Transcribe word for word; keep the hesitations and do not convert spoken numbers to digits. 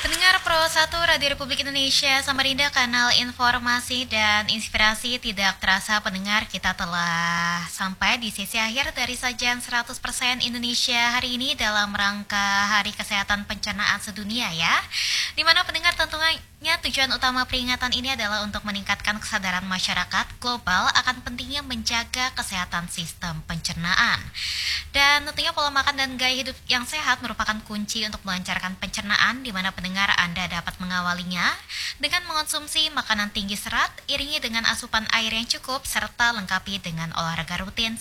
Pendengar Pro satu Radio Republik Indonesia Samarinda, kanal informasi dan inspirasi. Tidak terasa pendengar, kita telah sampai di sesi akhir dari sajian seratus persen Indonesia hari ini dalam rangka Hari Kesehatan Pencernaan Sedunia ya. Dimana pendengar tentunya tujuan utama peringatan ini adalah untuk meningkatkan kesadaran masyarakat global akan pentingnya menjaga kesehatan sistem pencernaan. Dan tentunya pola makan dan gaya hidup yang sehat merupakan kunci untuk melancarkan pencernaan, di mana pendengar Anda dapat mengawalinya dengan mengonsumsi makanan tinggi serat, iringi dengan asupan air yang cukup, serta lengkapi dengan olahraga rutin